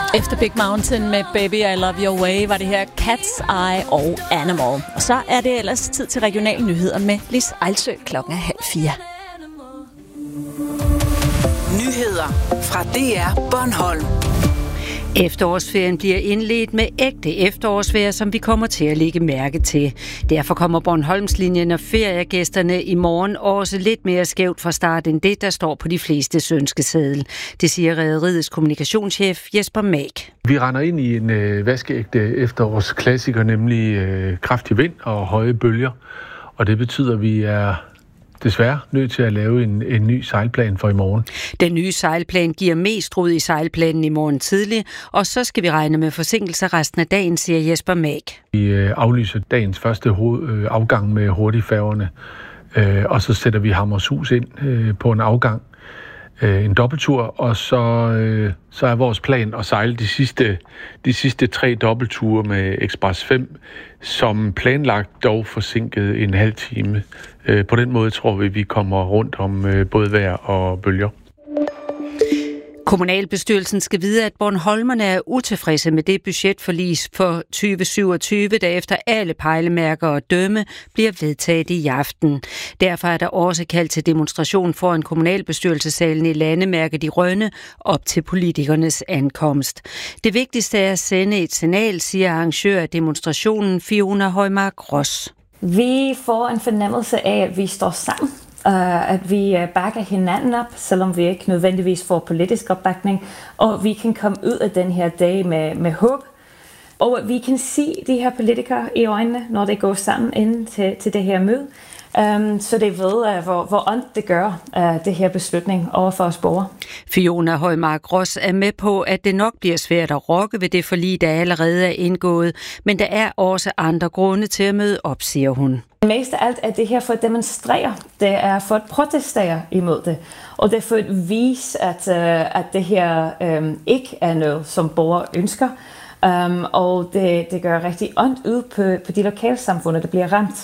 Efter Big Mountain med Baby I Love Your Way var det her Cat's Eye og Animal. Og så er det ellers tid til regionale nyheder med Lis Ejlsø klokken 3:30. Nyheder fra DR Bornholm. Efterårsferien bliver indledt med ægte efterårsvejr, som vi kommer til at lægge mærke til. Derfor kommer Bornholmslinjen og feriegæsterne i morgen også lidt mere skævt fra start end det, der står på de flestes ønskeseddel. Det siger rederiets kommunikationschef Jesper Mag. Vi render ind i en vaskeægte efterårsklassiker, nemlig kraftig vind og høje bølger. Og det betyder, at vi er desværre nødt til at lave en ny sejlplan for i morgen. Den nye sejlplan giver mest rod i sejlplanen i morgen tidlig, og så skal vi regne med forsinkelser resten af dagen, siger Jesper Mag. Vi aflyser dagens første afgang med hurtigfærgerne, og så sætter vi Hammershus ind på en afgang, en dobbelttur, og så er vores plan at sejle de sidste 3 dobbeltture med Express 5, som planlagt dog forsinket en halv time. På den måde tror vi kommer rundt om både vejr og bølger. Kommunalbestyrelsen skal vide, at bornholmerne er utilfredse med det budgetforlig for 2027, der efter alle pejlemærker og dømme bliver vedtaget i aften. Derfor er der også kaldt til demonstration foran kommunalbestyrelsessalen i Landemærket i Rønne op til politikernes ankomst. Det vigtigste er at sende et signal, siger arrangør af demonstrationen Fiona Højmark Ross. Vi får en fornemmelse af, at vi står sammen. At vi bakker hinanden op, selvom vi ikke nødvendigvis får politisk opbakning, og vi kan komme ud af den her dag med håb, og vi kan se de her politikere i øjnene, når det går sammen ind til det her møde, så det ved, hvor ondt det gør, det her beslutning over for os borgere. Fiona Højmark Ross er med på, at det nok bliver svært at rokke ved det forlig, der allerede er indgået, men der er også andre grunde til at møde op, siger hun. Mest af alt er det her for at demonstrere. Det er for at protestere imod det. Og det er for at vise, at det her ikke er noget, som borgere ønsker. Og det gør rigtig ondt ud på de lokalsamfunde, der bliver ramt.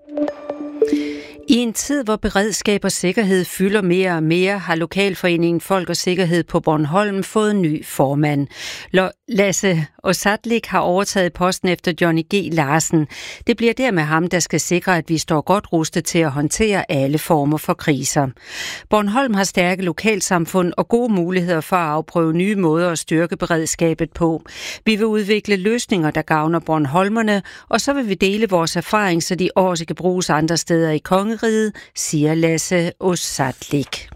I en tid, hvor beredskab og sikkerhed fylder mere og mere, har Lokalforeningen Folk og Sikkerhed på Bornholm fået en ny formand. Lasse Osatlik har overtaget posten efter Johnny G. Larsen. Det bliver dermed ham, der skal sikre, at vi står godt rustet til at håndtere alle former for kriser. Bornholm har stærke lokalsamfund og gode muligheder for at afprøve nye måder at styrke beredskabet på. Vi vil udvikle løsninger, der gavner bornholmerne, og så vil vi dele vores erfaring, så de også kan bruges andre steder i kongeriget, siger Lasse Osatlik.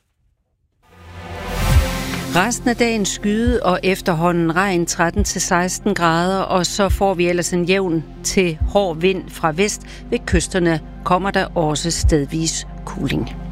Resten af dagen skyde og efterhånden regn 13-16 grader, og så får vi ellers en jævn til hård vind fra vest. Ved kysterne kommer der også stedvis kuling.